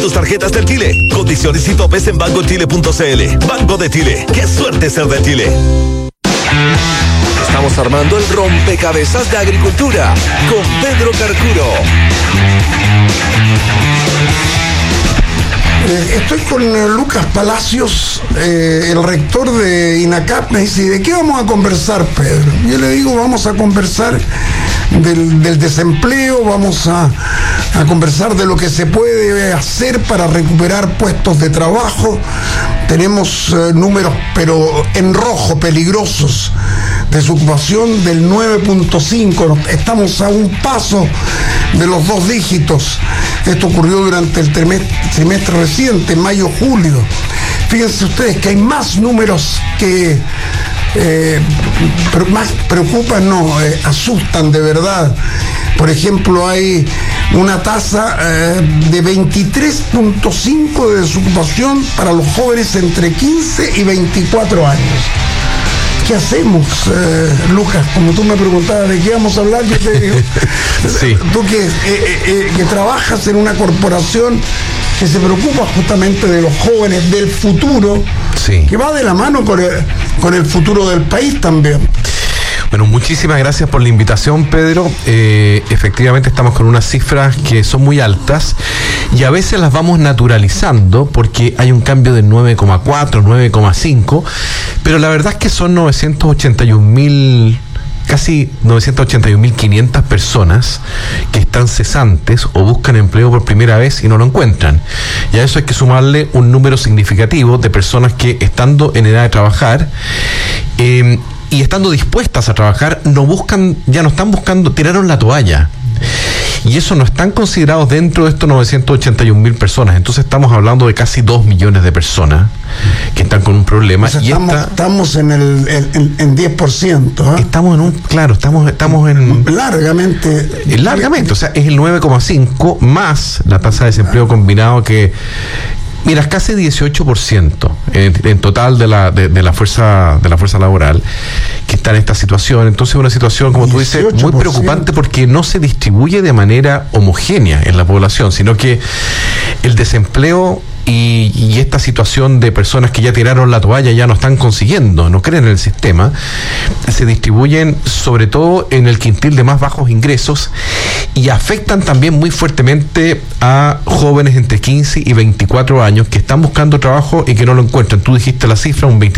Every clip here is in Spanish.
tus tarjetas del Tile. Condiciones y topes en bancochile.cl. Banco de Chile. ¡Qué suerte ser de Chile! Estamos armando el rompecabezas de agricultura con Pedro Carcuro. Estoy con Lucas Palacios, el rector de INACAP. Me dice, ¿de qué vamos a conversar, Pedro? Yo le digo, vamos a conversar del desempleo, vamos a conversar de lo que se puede hacer para recuperar puestos de trabajo. Tenemos números, pero en rojo, peligrosos, de desocupación del 9.5. Estamos a un paso de los 2 dígitos. Esto ocurrió durante el trimestre reciente, mayo-julio. Fíjense ustedes que hay más números que más preocupan, asustan de verdad. Por ejemplo, hay una tasa de 23.5 de desocupación para los jóvenes entre 15 y 24 años. ¿Qué hacemos, Lucas? Como tú me preguntabas de qué vamos a hablar, yo te digo, sí. Tú que trabajas en una corporación que se preocupa justamente de los jóvenes, del futuro, sí, que va de la mano con el futuro del país también. Bueno, muchísimas gracias por la invitación, Pedro. Efectivamente estamos con unas cifras que son muy altas y a veces las vamos naturalizando porque hay un cambio del 9,4, 9,5, pero la verdad es que son 981.000, casi 981.500 personas que están cesantes o buscan empleo por primera vez y no lo encuentran. Y a eso hay que sumarle un número significativo de personas que, estando en edad de trabajar, y estando dispuestas a trabajar, ya no están buscando, tiraron la toalla. Y eso no están considerados dentro de estos 981.000 personas. Entonces estamos hablando de casi 2 millones de personas que están con un problema. O sea, estamos en 10%. Estamos en... Largamente. O sea, es el 9,5 más la tasa de desempleo combinado que... Mira, es casi 18% en total de la fuerza laboral que está en esta situación. Entonces es una situación, como tú dices, muy preocupante porque no se distribuye de manera homogénea en la población, sino que el desempleo y esta situación de personas que ya tiraron la toalla, ya no están consiguiendo, no creen en el sistema, se distribuyen sobre todo en el quintil de más bajos ingresos y afectan también muy fuertemente a jóvenes entre 15 y 24 años que están buscando trabajo y que no lo encuentran. Tú dijiste la cifra, un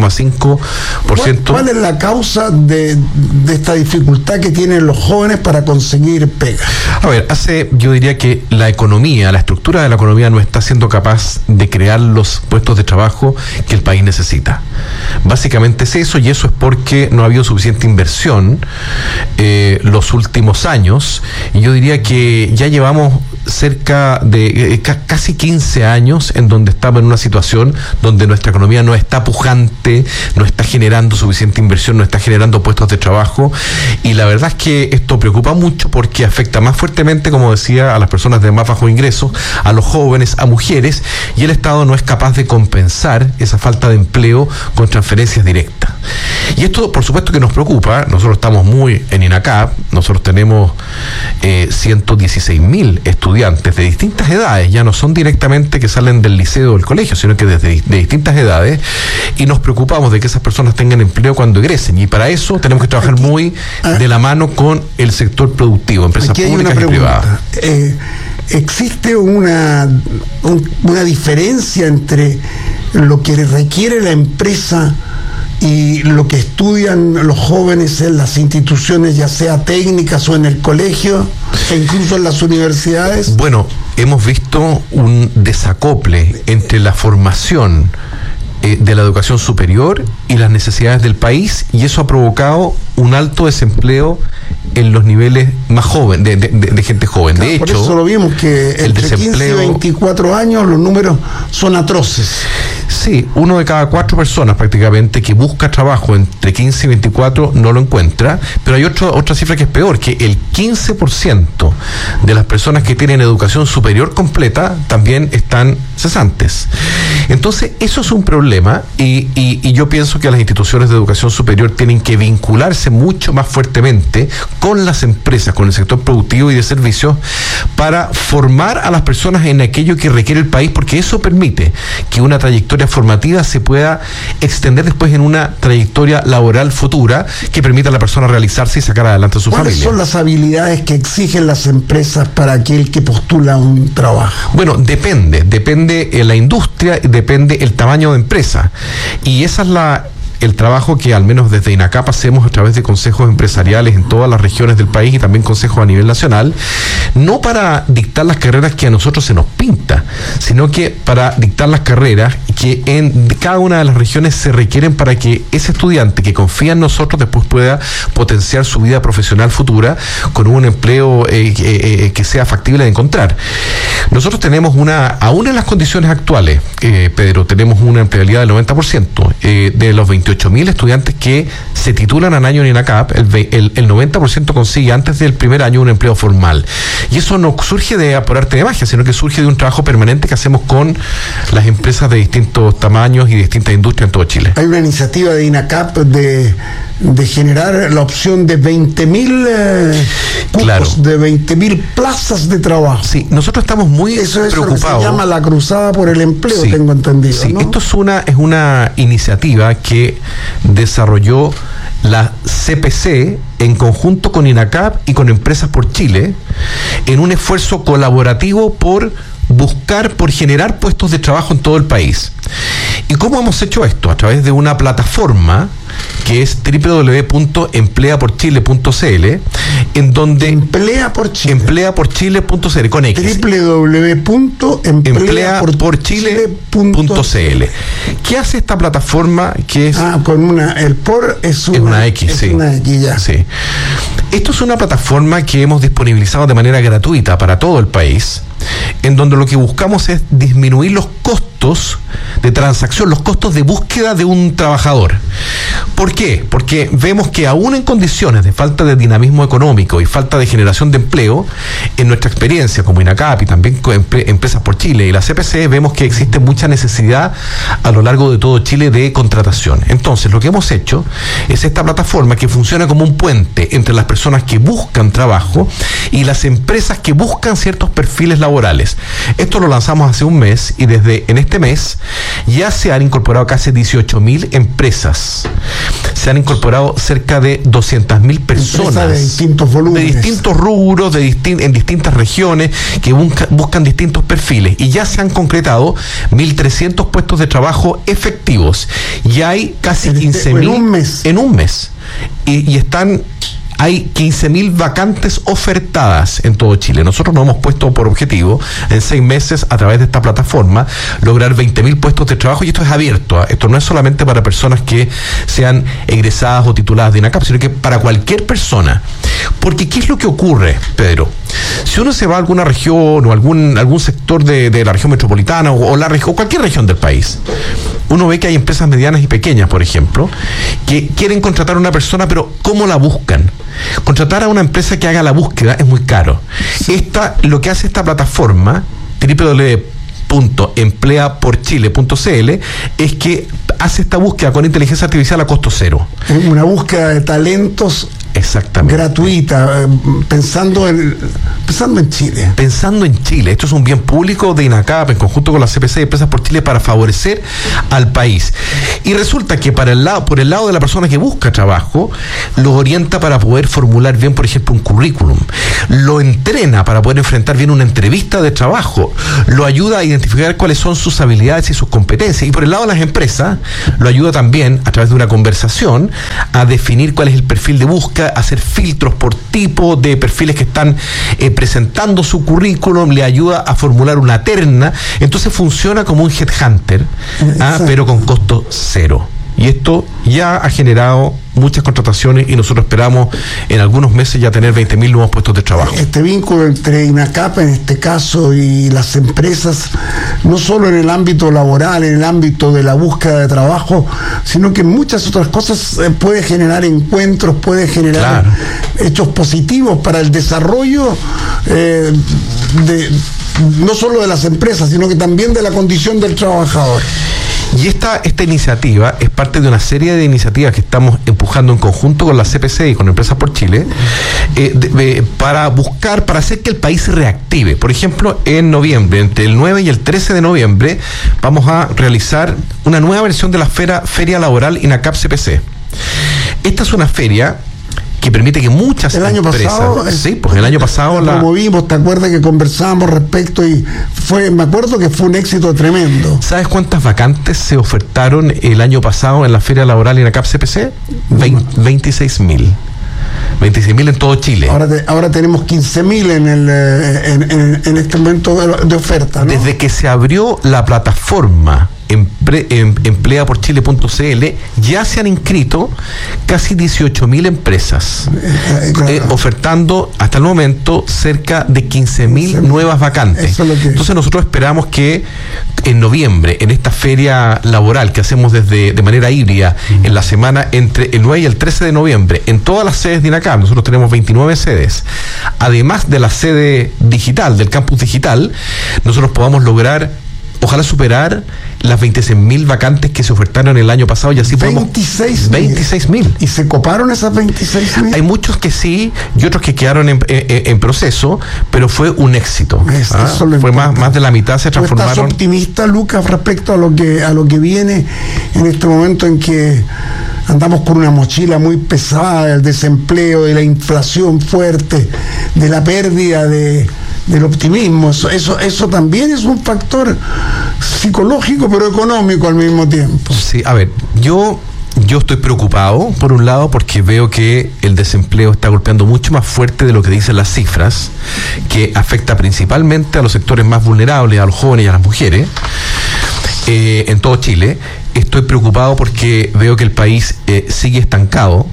23,5%. ¿Cuál es la causa de esta dificultad que tienen los jóvenes para conseguir pega? A ver, yo diría que la estructura de la economía no está siendo capaz de crear los puestos de trabajo que el país necesita. Básicamente es eso, y eso es porque no ha habido suficiente inversión los últimos años, y yo diría que ya llevamos cerca de casi 15 años en donde estamos en una situación donde nuestra economía no está pujante, no está generando suficiente inversión, no está generando puestos de trabajo, y la verdad es que esto preocupa mucho porque afecta más fuertemente, como decía, a las personas de más bajos ingresos, a los jóvenes, a mujeres, y el Estado no es capaz de compensar esa falta de empleo con transferencias directas. Y esto, por supuesto, que nos preocupa. Nosotros estamos muy en INACAP, nosotros tenemos 116.000 estudiantes de distintas edades, ya no son directamente que salen del liceo o del colegio, sino que de distintas edades, y nos preocupamos de que esas personas tengan empleo cuando egresen, y para eso tenemos que trabajar muy de la mano con el sector productivo, empresas públicas y privadas. ¿Existe una diferencia entre lo que requiere la empresa y lo que estudian los jóvenes en las instituciones, ya sea técnicas o en el colegio, e incluso en las universidades? Bueno, hemos visto un desacople entre la formación de la educación superior y las necesidades del país, y eso ha provocado un alto desempleo en los niveles más jóvenes, de gente joven. Claro, de hecho, por eso lo vimos que entre 15 y 24 años los números son atroces. Sí, 1 de cada 4 personas prácticamente que busca trabajo entre 15 y 24 no lo encuentra, pero hay otra cifra que es peor, que el 15% de las personas que tienen educación superior completa también están cesantes. Entonces, eso es un problema y yo pienso que las instituciones de educación superior tienen que vincularse mucho más fuertemente con las empresas, con el sector productivo y de servicios, para formar a las personas en aquello que requiere el país, porque eso permite que una trayectoria formativa se pueda extender después en una trayectoria laboral futura que permita a la persona realizarse y sacar adelante a su familia. ¿Cuáles son las habilidades que exigen las empresas para aquel que postula un trabajo? Bueno, depende la industria, depende el tamaño de empresa, y esa es el trabajo que al menos desde INACAP hacemos a través de consejos empresariales en todas las regiones del país y también consejos a nivel nacional, no para dictar las carreras que a nosotros se nos pinta, sino que para dictar las carreras que en cada una de las regiones se requieren para que ese estudiante que confía en nosotros después pueda potenciar su vida profesional futura con un empleo que sea factible de encontrar. Nosotros tenemos aún en las condiciones actuales, Pedro, tenemos una empleabilidad del 90%, de los 28.000 estudiantes que se titulan al año en INACAP, el 90% consigue antes del primer año un empleo formal. Y eso no surge por arte de magia, sino que surge de un trabajo permanente que hacemos con las empresas de distintos tamaños y de distintas industrias en todo Chile. Hay una iniciativa de INACAP de generar la opción de 20.000 cupos, claro, de 20.000 plazas de trabajo. Sí, nosotros estamos muy preocupados. Eso es lo que se llama la cruzada por el empleo, sí, tengo entendido. Sí, ¿no? Esto es una iniciativa que desarrolló la CPC en conjunto con INACAP y con Empresas por Chile en un esfuerzo colaborativo por generar puestos de trabajo en todo el país. ¿Y cómo hemos hecho esto? A través de una plataforma que es www.empleaporchile.cl, en donde empleaporchile.cl con X. www.empleaporchile.cl. ¿Qué hace esta plataforma? Que es con el por es una X, sí. Una X, ya. Sí. Esto es una plataforma que hemos disponibilizado de manera gratuita para todo el país, en donde lo que buscamos es disminuir los costos de transacción, los costos de búsqueda de un trabajador. ¿Por qué? Porque vemos que aún en condiciones de falta de dinamismo económico y falta de generación de empleo, en nuestra experiencia como INACAP y también con Empresas por Chile y la CPC, vemos que existe mucha necesidad a lo largo de todo Chile de contratación. Entonces, lo que hemos hecho es esta plataforma que funciona como un puente entre las personas que buscan trabajo y las empresas que buscan ciertos perfiles laborales. Esto lo lanzamos hace un mes y desde en este mes ya se han incorporado casi 18.000 empresas. Se han incorporado cerca de 200.000 personas de distintos volúmenes, de distintos rubros, en distintas regiones, que buscan distintos perfiles, y ya se han concretado 1.300 puestos de trabajo efectivos. Y hay casi 15.000 en un mes. Hay 15.000 vacantes ofertadas en todo Chile. Nosotros nos hemos puesto por objetivo en 6 meses a través de esta plataforma lograr 20.000 puestos de trabajo, y esto es abierto. Esto no es solamente para personas que sean egresadas o tituladas de INACAP, sino que para cualquier persona. Porque ¿qué es lo que ocurre, Pedro? Si uno se va a alguna región o algún sector de la región metropolitana o cualquier región del país, uno ve que hay empresas medianas y pequeñas, por ejemplo, que quieren contratar a una persona, pero ¿cómo la buscan? Contratar a una empresa que haga la búsqueda es muy caro. Lo que hace esta plataforma, www.empleaporchile.cl, es que hace esta búsqueda con inteligencia artificial a costo cero. Una búsqueda de talentos. Exactamente. Gratuita, pensando en Chile. Pensando en Chile. Esto es un bien público de INACAP en conjunto con la CPC y Empresas por Chile para favorecer al país. Y resulta que por el lado de la persona que busca trabajo, lo orienta para poder formular bien, por ejemplo, un currículum. Lo entrena para poder enfrentar bien una entrevista de trabajo. Lo ayuda a identificar cuáles son sus habilidades y sus competencias. Y por el lado de las empresas, lo ayuda también, a través de una conversación, a definir cuál es el perfil de búsqueda, hacer filtros por tipo de perfiles que están presentando su currículum, le ayuda a formular una terna. Entonces funciona como un headhunter, pero con costo cero. Y esto ya ha generado muchas contrataciones y nosotros esperamos en algunos meses ya tener 20.000 nuevos puestos de trabajo. Este vínculo entre INACAP en este caso y las empresas, no solo en el ámbito laboral, en el ámbito de la búsqueda de trabajo, sino que en muchas otras cosas puede generar encuentros, puede generar hechos positivos para el desarrollo no solo de las empresas, sino que también de la condición del trabajador. Y esta iniciativa es parte de una serie de iniciativas que estamos empujando en conjunto con la CPC y con Empresas por Chile para hacer que el país se reactive. Por ejemplo, en noviembre, entre el 9 y el 13 de noviembre, vamos a realizar una nueva versión de la Feria Laboral INACAP CPC. Esta es una feria que permite que muchas empresas... el año pasado la promovimos, ¿te acuerdas que conversábamos respecto y me acuerdo que fue un éxito tremendo? ¿Sabes cuántas vacantes se ofertaron el año pasado en la Feria Laboral INACAP CPC? 26.000. 26.000 en todo Chile. Ahora tenemos 15.000 en este momento de oferta, ¿no? Desde que se abrió la plataforma empleaporchile.cl ya se han inscrito casi 18.000 empresas, ofertando hasta el momento cerca de 15.000 nuevas vacantes. Entonces nosotros esperamos que en noviembre, en esta feria laboral que hacemos de manera híbrida en la semana entre el 9 y el 13 de noviembre, en todas las sedes de INACAP, nosotros tenemos 29 sedes, además de la sede digital, del campus digital, nosotros podamos lograr, ojalá superar las 26.000 vacantes que se ofertaron el año pasado y así podemos... 26.000. ¿Y se coparon esas 26.000? Hay muchos que sí y otros que quedaron en proceso, pero fue un éxito. Fue más de la mitad se transformaron. ¿Estás optimista, Lucas, respecto a lo que viene en este momento en que andamos con una mochila muy pesada del desempleo, de la inflación fuerte, de la pérdida del optimismo? Eso también es un factor psicológico pero económico al mismo tiempo. Sí, a ver, yo estoy preocupado por un lado porque veo que el desempleo está golpeando mucho más fuerte de lo que dicen las cifras, que afecta principalmente a los sectores más vulnerables, a los jóvenes y a las mujeres en todo Chile. Estoy preocupado porque veo que el país sigue estancado.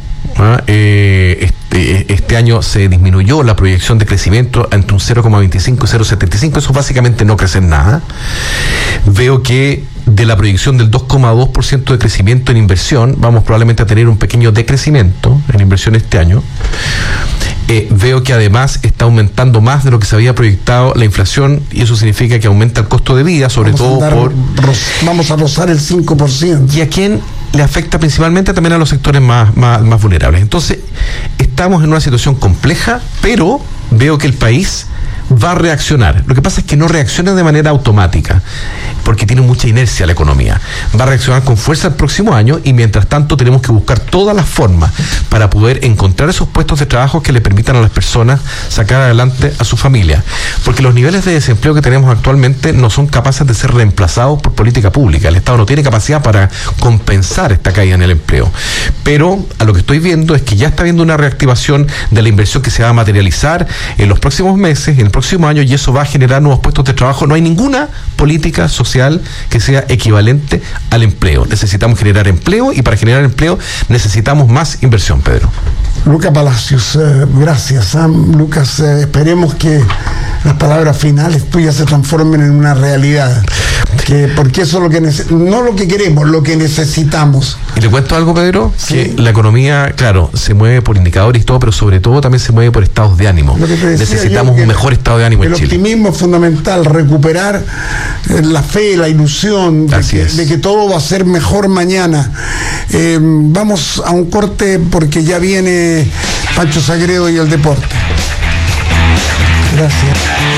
Este año se disminuyó la proyección de crecimiento entre un 0,25 y 0,75, eso básicamente no crece en nada. Veo que de la proyección del 2,2% de crecimiento en inversión, vamos probablemente a tener un pequeño decrecimiento en inversión este año. Veo que además está aumentando más de lo que se había proyectado la inflación y eso significa que aumenta el costo de vida, vamos a rozar el 5%. ¿Y a quién le afecta? Principalmente también a los sectores más vulnerables. Entonces, estamos en una situación compleja, pero veo que el país va a reaccionar. Lo que pasa es que no reacciona de manera automática, porque tiene mucha inercia la economía. Va a reaccionar con fuerza el próximo año y mientras tanto tenemos que buscar todas las formas para poder encontrar esos puestos de trabajo que le permitan a las personas sacar adelante a su familia. Porque los niveles de desempleo que tenemos actualmente no son capaces de ser reemplazados por política pública. El Estado no tiene capacidad para compensar esta caída en el empleo. Pero a lo que estoy viendo es que ya está habiendo una reactivación de la inversión que se va a materializar en los próximos meses, en el próximo año, y eso va a generar nuevos puestos de trabajo. No hay ninguna política social que sea equivalente al empleo. Necesitamos generar empleo y para generar empleo necesitamos más inversión, Pedro. Lucas Palacios, gracias. Lucas, esperemos que las palabras finales tuyas se transformen en una realidad. Porque eso es no lo que queremos, lo que necesitamos. Y le cuento algo, Pedro, sí. Que la economía, claro, se mueve por indicadores y todo, pero sobre todo también se mueve por estados de ánimo. Necesitamos un mejor estado de ánimo en Chile. El optimismo es fundamental, recuperar la fe, la ilusión de que todo va a ser mejor mañana. Vamos a un corte porque ya viene Pancho Sagredo y el deporte. Gracias.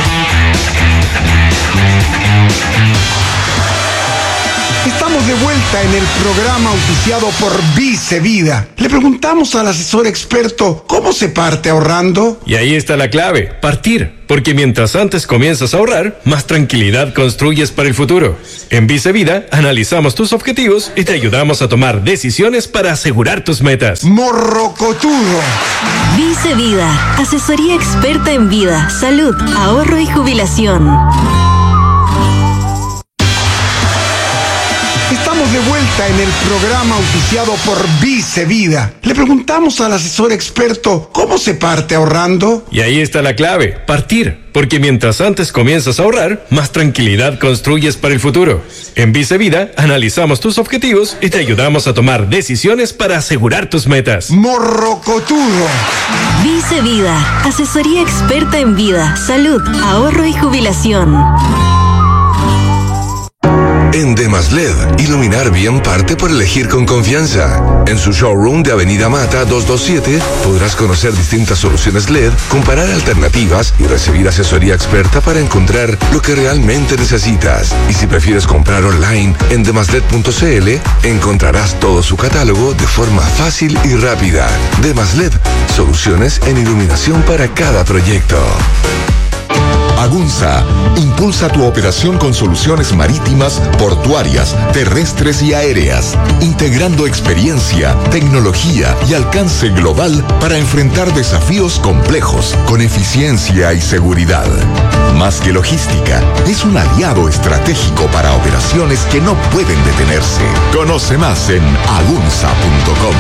Estamos de vuelta en el programa auspiciado por Vice Vida. Le preguntamos al asesor experto cómo se parte ahorrando. Y ahí está la clave, partir. Porque mientras antes comienzas a ahorrar, más tranquilidad construyes para el futuro. En Vice Vida analizamos tus objetivos y te ayudamos a tomar decisiones para asegurar tus metas. Morrocotudo. Vice Vida, asesoría experta en vida, salud, ahorro y jubilación. Estamos de vuelta en el programa auspiciado por Vice Vida. Le preguntamos al asesor experto cómo se parte ahorrando. Y ahí está la clave, partir. Porque mientras antes comienzas a ahorrar, más tranquilidad construyes para el futuro. En Vice Vida analizamos tus objetivos y te ayudamos a tomar decisiones para asegurar tus metas. Morrocotudo. Vice Vida, asesoría experta en vida, salud, ahorro y jubilación. En Demasled, iluminar bien parte por elegir con confianza. En su showroom de Avenida Mata 227 podrás conocer distintas soluciones LED, comparar alternativas y recibir asesoría experta para encontrar lo que realmente necesitas. Y si prefieres comprar online en demasled.cl, encontrarás todo su catálogo de forma fácil y rápida. Demasled, soluciones en iluminación para cada proyecto. Agunza impulsa tu operación con soluciones marítimas, portuarias, terrestres y aéreas, integrando experiencia, tecnología y alcance global para enfrentar desafíos complejos con eficiencia y seguridad. Más que logística, es un aliado estratégico para operaciones que no pueden detenerse. Conoce más en agunza.com.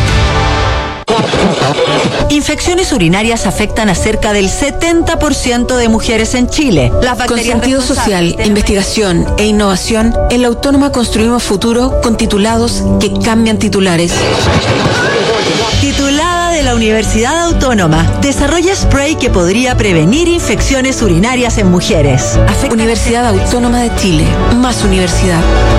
Infecciones urinarias afectan a cerca del 70% de mujeres en Chile. Con sentido social, investigación e innovación, en la Autónoma construimos futuro con titulados que cambian titulares. Titulada de la Universidad Autónoma, desarrolla spray que podría prevenir infecciones urinarias en mujeres. Universidad Autónoma de Chile, más universidad.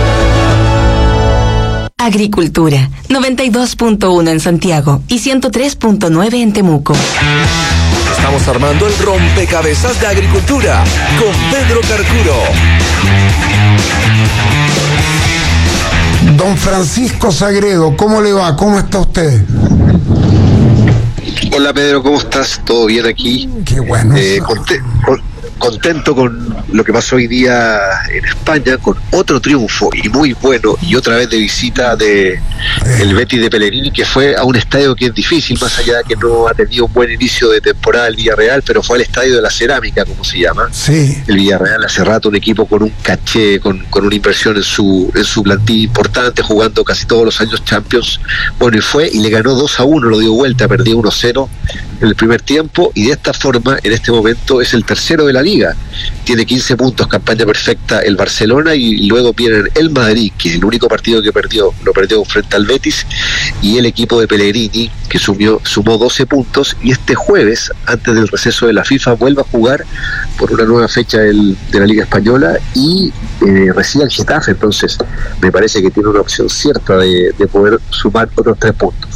Agricultura, 92.1 en Santiago y 103.9 en Temuco. Estamos armando el rompecabezas de agricultura con Pedro Carcuro. Don Francisco Sagredo, ¿cómo le va? ¿Cómo está usted? Hola Pedro, ¿cómo estás? ¿Todo bien aquí? Qué bueno. Contento con lo que pasó hoy día en España, con otro triunfo y muy bueno, y otra vez de visita de el Betis de Pellegrini, que fue a un estadio que es difícil, más allá de que no ha tenido un buen inicio de temporada el Villarreal, pero fue al estadio de la Cerámica, como se llama. Sí. El Villarreal hace rato un equipo con un caché, con una inversión en su plantilla importante, jugando casi todos los años Champions. Bueno, y fue y le ganó 2-1, lo dio vuelta, perdió 1-0 en el primer tiempo, y de esta forma, en este momento, es el tercero de la Liga. Tiene 15 puntos, campaña perfecta el Barcelona, y luego viene el Madrid, que es el único partido que lo perdió frente al Betis, y el equipo de Pellegrini, que sumó 12 puntos, y este jueves, antes del receso de la FIFA, vuelve a jugar por una nueva fecha de la Liga Española, y recibe al Getafe. Entonces me parece que tiene una opción cierta de poder sumar otros 3 puntos.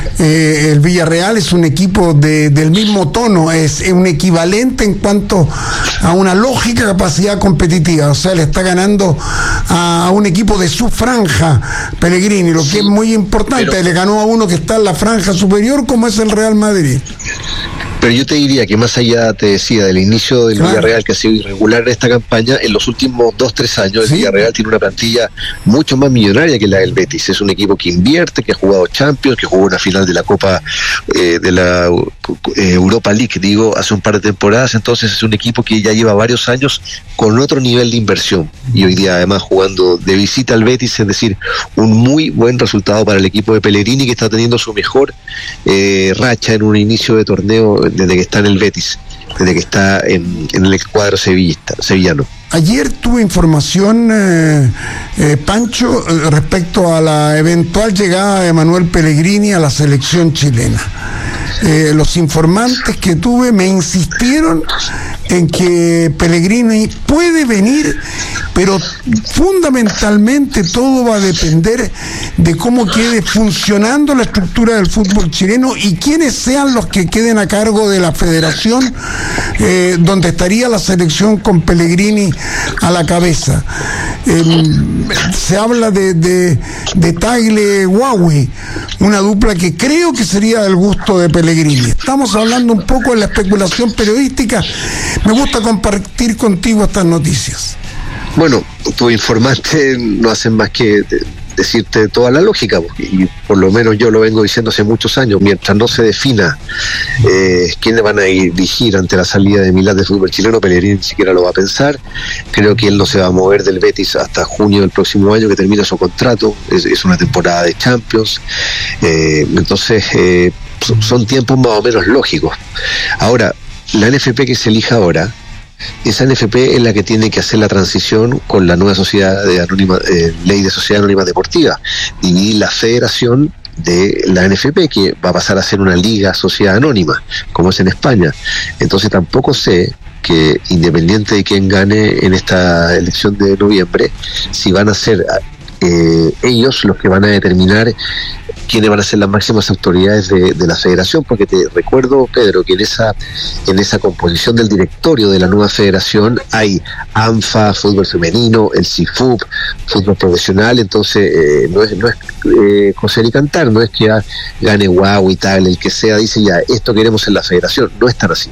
El Villarreal es un equipo del mismo tono, es un equivalente en cuanto a una lógica capacidad competitiva, o sea, le está ganando a un equipo de su franja Pellegrini, lo que es muy importante, le ganó a uno que está en la franja superior como es el Real Madrid. Pero yo te diría que más allá, te decía, del inicio del Villarreal, que ha sido irregular en esta campaña, en los últimos 2-3 años, el Villarreal tiene una plantilla mucho más millonaria que la del Betis. Es un equipo que invierte, que ha jugado Champions, que jugó una final de la Copa de la Europa League, hace un par de temporadas. Entonces es un equipo que ya lleva varios años con otro nivel de inversión. Y hoy día, además, jugando de visita al Betis, es decir, un muy buen resultado para el equipo de Pellegrini, que está teniendo su mejor racha en un inicio de torneo desde que está en el Betis, desde que está en el cuadro sevillano. Ayer tuve información, Pancho, respecto a la eventual llegada de Manuel Pellegrini a la selección chilena. Los informantes que tuve me insistieron en que Pellegrini puede venir, pero fundamentalmente todo va a depender de cómo quede funcionando la estructura del fútbol chileno y quiénes sean los que queden a cargo de la federación, donde estaría la selección con Pellegrini a la cabeza. Se habla de Tagle Huawei, una dupla que creo que sería del gusto de Pellegrini. Estamos hablando un poco de la especulación periodística. Me gusta compartir contigo estas noticias. Bueno, tus informantes no hacen más que decirte toda la lógica, y por lo menos yo lo vengo diciendo hace muchos años, mientras no se defina quiénes van a dirigir ante la salida de Milán del fútbol chileno, Pellegrini ni siquiera lo va a pensar. Creo que él no se va a mover del Betis hasta junio del próximo año, que termina su contrato, es una temporada de Champions, entonces son tiempos más o menos lógicos. Ahora, la NFP que se elija ahora, esa NFP es la que tiene que hacer la transición con la nueva sociedad ley de sociedad anónima deportiva, dividir la federación de la NFP, que va a pasar a ser una liga sociedad anónima, como es en España. Entonces tampoco sé que, independiente de quién gane en esta elección de noviembre, si van a ser ellos los que van a determinar quiénes van a ser las máximas autoridades de la federación, porque te recuerdo, Pedro, que en esa composición del directorio de la nueva federación hay ANFA, fútbol femenino, el CIFUB, fútbol profesional. Entonces no es coser y cantar, no es que gane Guau y tal, el que sea dice ya, esto queremos en la federación, no es tan así.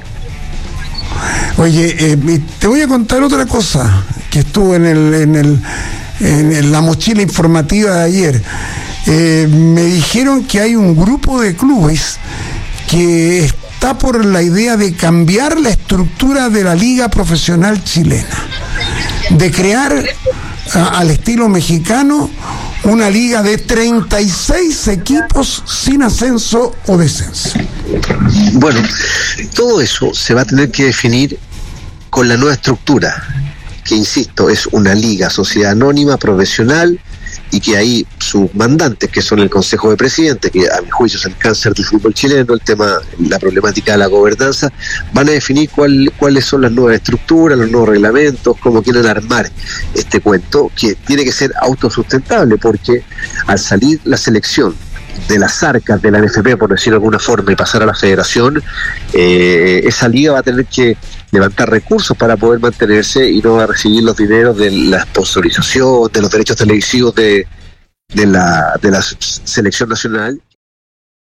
Oye, te voy a contar otra cosa que estuvo en la mochila informativa de ayer. Me dijeron que hay un grupo de clubes que está por la idea de cambiar la estructura de la liga profesional chilena, de crear al estilo mexicano una liga de 36 equipos sin ascenso o descenso. Bueno, todo eso se va a tener que definir con la nueva estructura, que insisto, es una liga sociedad anónima profesional, y que hay sus mandantes, que son el Consejo de Presidentes, que a mi juicio es el cáncer del fútbol chileno, la problemática de la gobernanza, van a definir cuáles son las nuevas estructuras, los nuevos reglamentos, cómo quieren armar este cuento, que tiene que ser autosustentable, porque al salir la selección de las arcas de la NFP, por decirlo de alguna forma, y pasar a la federación, esa liga va a tener que levantar recursos para poder mantenerse y no va a recibir los dineros de la sponsorización, de los derechos televisivos de la selección nacional,